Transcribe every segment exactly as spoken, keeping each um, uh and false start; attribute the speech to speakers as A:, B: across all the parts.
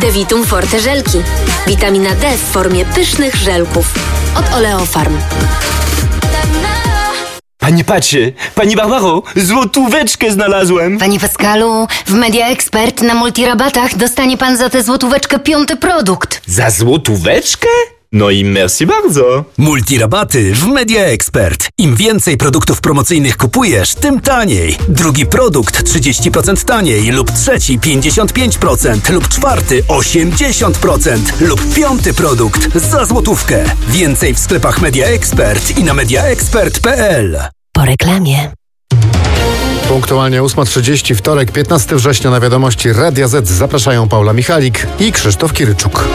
A: Devitum Forte żelki. Witamina D w formie pysznych żelków. Od Oleofarm.
B: Pani patrzy, pani Barbaro, złotóweczkę znalazłem.
C: Panie Pascalu, w Media Expert na multirabatach dostanie pan za tę złotóweczkę piąty produkt.
B: Za złotóweczkę? No i merci bardzo.
D: Multirabaty w Media Expert. Im więcej produktów promocyjnych kupujesz, tym taniej. Drugi produkt trzydzieści procent taniej lub trzeci pięćdziesiąt pięć procent lub czwarty osiemdziesiąt procent lub piąty produkt za złotówkę. Więcej w sklepach Media Expert i na mediaexpert kropka p l.
C: Po reklamie.
E: Punktualnie ósma trzydzieści, wtorek, piętnastego września, na Wiadomości Radia Z zapraszają Paula Michalik i Krzysztof Kiryczuk.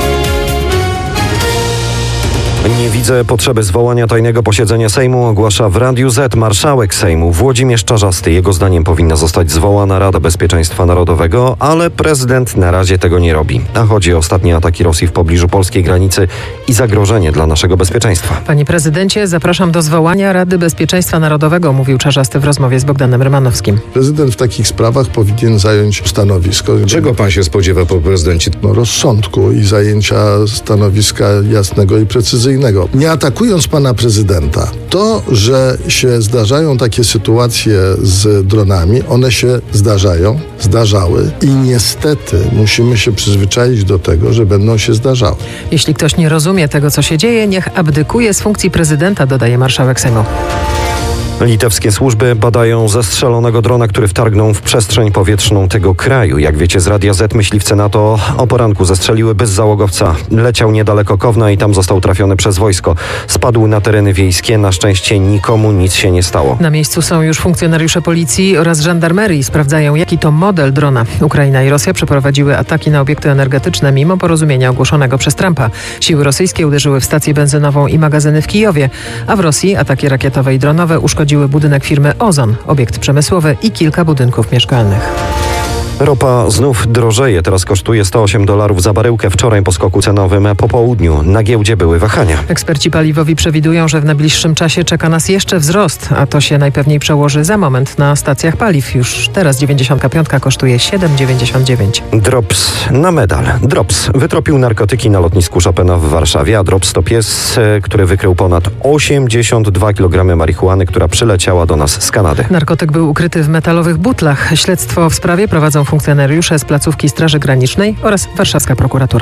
F: Nie widzę potrzeby zwołania tajnego posiedzenia Sejmu, ogłasza w Radiu Z marszałek Sejmu Włodzimierz Czarzasty. Jego zdaniem powinna zostać zwołana Rada Bezpieczeństwa Narodowego, ale prezydent na razie tego nie robi. A chodzi o ostatnie ataki Rosji w pobliżu polskiej granicy i zagrożenie dla naszego bezpieczeństwa.
G: Panie prezydencie, zapraszam do zwołania Rady Bezpieczeństwa Narodowego, mówił Czarzasty w rozmowie z Bogdanem Rymanowskim.
H: Prezydent w takich sprawach powinien zająć stanowisko.
I: Czego pan się spodziewa po prezydencie?
H: No, rozsądku i zajęcia stanowiska jasnego i precyzyjnego. Nie atakując pana prezydenta, to, że się zdarzają takie sytuacje z dronami, one się zdarzają, zdarzały i niestety musimy się przyzwyczaić do tego, że będą się zdarzały.
G: Jeśli ktoś nie rozumie tego, co się dzieje, niech abdykuje z funkcji prezydenta, dodaje marszałek Sejmu.
F: Litewskie służby badają zestrzelonego drona, który wtargnął w przestrzeń powietrzną tego kraju. Jak wiecie z Radia Z, myśliwce NATO o poranku zestrzeliły bezzałogowca. Leciał niedaleko Kowna i tam został trafiony przez wojsko. Spadł na tereny wiejskie. Na szczęście nikomu nic się nie stało.
G: Na miejscu są już funkcjonariusze policji oraz żandarmerii. Sprawdzają, jaki to model drona. Ukraina i Rosja przeprowadziły ataki na obiekty energetyczne mimo porozumienia ogłoszonego przez Trumpa. Siły rosyjskie uderzyły w stację benzynową i magazyny w Kijowie, a w Rosji ataki rakietowe i dronowe uszkodziły budynek firmy Ozon, obiekt przemysłowy i kilka budynków mieszkalnych.
F: Ropa znów drożeje. Teraz kosztuje sto osiem dolarów za baryłkę. Wczoraj po skoku cenowym po południu na giełdzie były wahania.
G: Eksperci paliwowi przewidują, że w najbliższym czasie czeka nas jeszcze wzrost, a to się najpewniej przełoży za moment na stacjach paliw. Już teraz dziewięćdziesiąt pięć kosztuje siedem dziewięćdziesiąt dziewięć.
F: Drops na medal. Drops wytropił narkotyki na lotnisku Chopina w Warszawie, a Drops to pies, który wykrył ponad osiemdziesiąt dwa kilogramy marihuany, która przyleciała do nas z Kanady.
G: Narkotyk był ukryty w metalowych butlach. Śledztwo w sprawie prowadzą funkcjonariusze z placówki Straży Granicznej oraz warszawska prokuratura.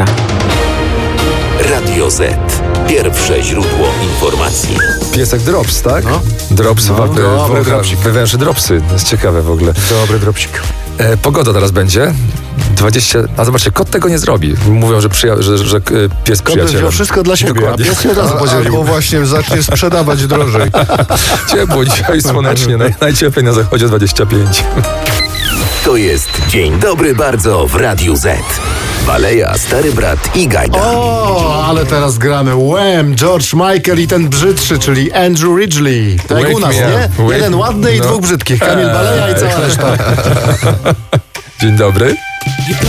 J: Radio Z. Pierwsze źródło informacji.
I: Piesek Drops, tak?
E: No.
I: Drops,
E: No,
I: w,
E: dobry
I: w,
E: dropsik.
I: wywęży dropsy. To jest ciekawe w ogóle.
E: Dobry dropsik.
I: E, pogoda teraz będzie. dwadzieścia A zobaczcie, kot tego nie zrobi. Mówią, że, przyja- że, że, że pies
H: Kot
I: przyjacielem.
H: wziął wszystko dla siebie,
I: Dokładnie.
H: a pies się raz podzielił. Albo właśnie zacznie sprzedawać drożej.
I: Ciepło dzisiaj, słonecznie. Naj, najcieplej na zachodzie dwadzieścia pięć.
J: To jest Dzień Dobry Bardzo w Radiu Z. Baleja, Stary Brat i Gajda.
E: O, ale teraz gramy Wham, George Michael i ten brzydszy, czyli Andrew Ridgeley. Tak jak
I: Wake
E: u nas,
I: me
E: nie?
I: up. Wake-
E: Jeden ładny i
I: no.
E: dwóch brzydkich. Kamil Baleja i cała reszta.
I: Dzień dobry.